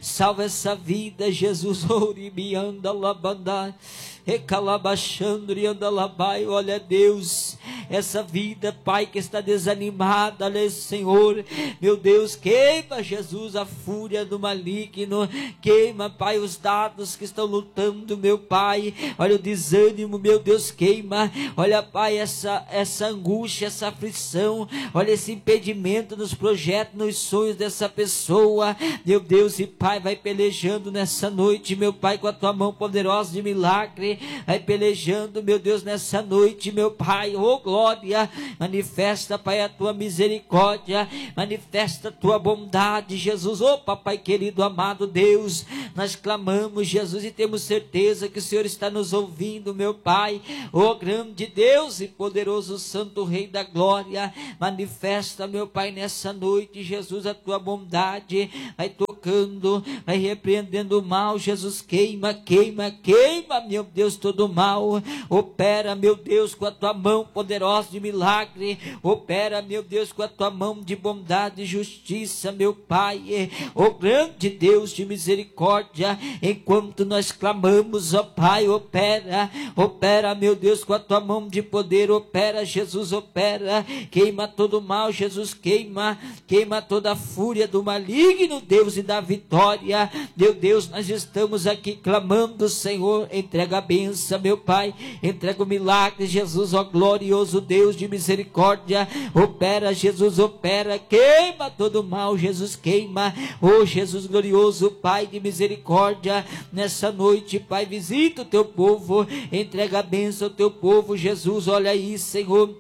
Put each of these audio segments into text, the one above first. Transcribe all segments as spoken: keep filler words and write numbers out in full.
salva essa vida, Jesus. Orimianda labandai, recalabachando e anda labai. Olha, Deus, essa vida, Pai, que está desanimada, olha, Senhor, meu Deus, queima, Jesus, a fúria do maligno, queima, Pai, os dados que estão lutando, meu Pai, olha o desânimo, meu Deus, queima, olha, Pai, essa, essa angústia, essa aflição, olha esse impedimento nos projetos, nos sonhos dessa pessoa, meu Deus, e Pai, vai pelejando nessa noite, meu Pai, com a tua mão poderosa de milagre, vai pelejando, meu Deus, nessa noite, meu Pai, oh glória, manifesta, Pai, a tua misericórdia, manifesta a tua bondade, Jesus. Oh Papai querido, amado Deus, nós clamamos, Jesus, e temos certeza que o Senhor está nos ouvindo, meu Pai. Oh grande Deus e poderoso Santo Rei da glória, manifesta, meu Pai, nessa noite, Jesus, a tua bondade, vai tocando, vai repreendendo o mal, Jesus. Queima, queima, queima, meu Deus, todo mal, opera, meu Deus, com a tua mão poderosa de milagre, opera, meu Deus, com a tua mão de bondade e justiça, meu Pai, ó grande Deus de misericórdia, enquanto nós clamamos, ó Pai, opera, opera, meu Deus, com a tua mão de poder, opera, Jesus, opera, queima todo mal, Jesus, queima, queima toda a fúria do maligno, Deus, e da vitória, meu Deus, nós estamos aqui clamando, Senhor, entrega a bênção, meu Pai, entrega o milagre, Jesus, ó glorioso Deus de misericórdia, opera, Jesus, opera, queima todo mal, Jesus, queima, ó Jesus glorioso, Pai de misericórdia, nessa noite, Pai, visita o teu povo, entrega a bênção ao teu povo, Jesus, olha aí, Senhor,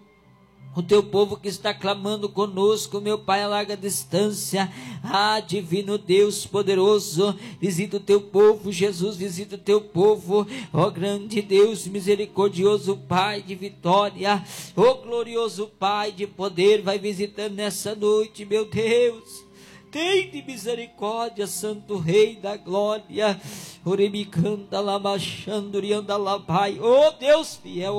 o teu povo que está clamando conosco, meu Pai, a larga distância, ah, divino Deus poderoso, visita o teu povo, Jesus, visita o teu povo, ó grande Deus, misericordioso Pai de vitória, ó glorioso Pai de poder, vai visitando nessa noite, meu Deus, tem de misericórdia, Santo Rei da glória, Oremicanda Lamachandurianda Labai, ó Deus fiel,